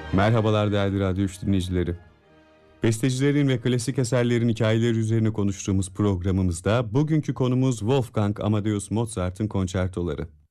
Merhabalar değerli Radyo 3 dinleyicileri. Bestecilerin ve klasik eserlerin hikayeleri üzerine konuştuğumuz programımızda bugünkü konumuz Wolfgang Amadeus Mozart'ın konçertoları.